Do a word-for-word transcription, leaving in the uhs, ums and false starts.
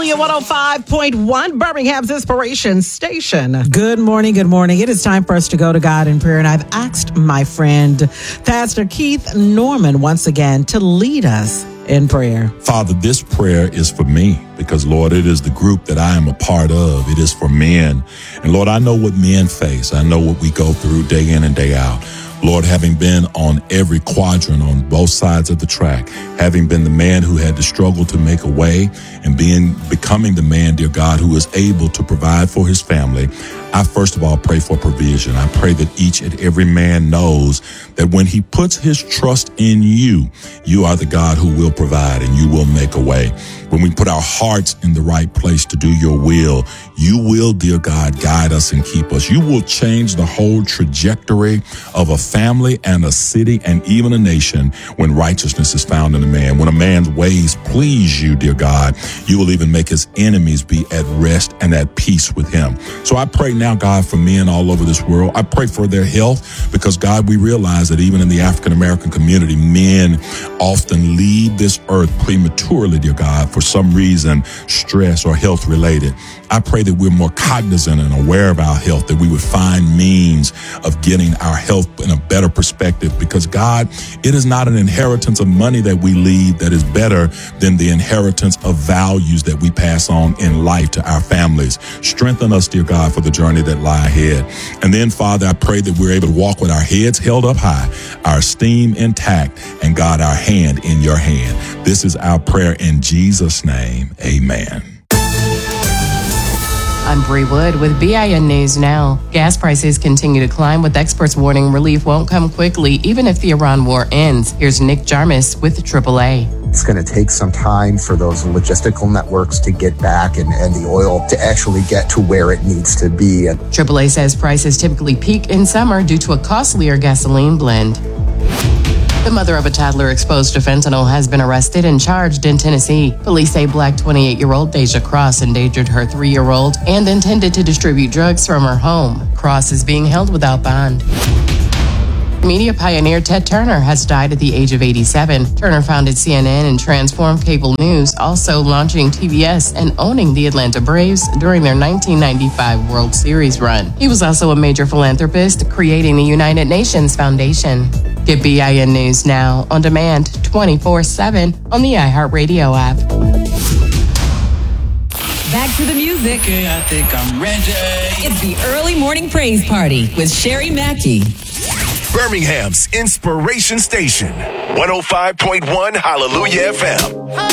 W one oh five point one, Birmingham's Inspiration Station. Good morning, good morning. It is time for us to go to God in prayer, and I've asked my friend, Pastor Keith Norman, once again to lead us in prayer. Father, this prayer is for me because, Lord, it is the group that I am a part of. It is for men. And, Lord, I know what men face. I know what we go through day in and day out. Lord, having been on every quadrant on both sides of the track, having been the man who had to struggle to make a way and being becoming the man, dear God, who is able to provide for his family, I first of all pray for provision. I pray that each and every man knows that when he puts his trust in you, you are the God who will provide and you will make a way. When we put our hearts in the right place to do your will, you will, dear God, guide us and keep us. You will change the whole trajectory of a family and a city and even a nation when righteousness is found in a man. When a man's ways please you, dear God, you will even make his enemies be at rest and at peace with him. So I pray now, God, for men all over this world. I pray for their health because, God, we realize that even in the African-American community, men often leave this earth prematurely, dear God, for some reason, stress or health related. I pray that we're more cognizant and aware of our health, that we would find means of getting our health in a better perspective because, God, it is not an inheritance of money that we leave that is better than the inheritance of values that we pass on in life to our families. Strengthen us, dear God, for the journey that lie ahead. And then, Father, I pray that we're able to walk with our heads held up high, our esteem intact, and, God, our hand in your hand. This is our prayer in Jesus' name. Amen. I'm Bree Wood with B I N News Now. Gas prices continue to climb with experts warning relief won't come quickly even if the Iran war ends. Here's Nick Jarmus with triple A. It's going to take some time for those logistical networks to get back and, and the oil to actually get to where it needs to be. triple A says prices typically peak in summer due to a costlier gasoline blend. The mother of a toddler exposed to fentanyl has been arrested and charged in Tennessee. Police say black twenty-eight-year-old Deja Cross endangered her three-year-old and intended to distribute drugs from her home. Cross is being held without bond. Media pioneer Ted Turner has died at the age of eighty-seven. Turner founded C N N and transformed cable news, also launching T B S and owning the Atlanta Braves during their nineteen ninety-five World Series run. He was also a major philanthropist, creating the United Nations Foundation. Get B I N News Now on demand twenty-four seven on the iHeartRadio app. Back to the music. Okay, I think I'm ready. It's the Early Morning Praise Party with Sherry Mackey. Birmingham's Inspiration Station, one oh five point one Hallelujah F M.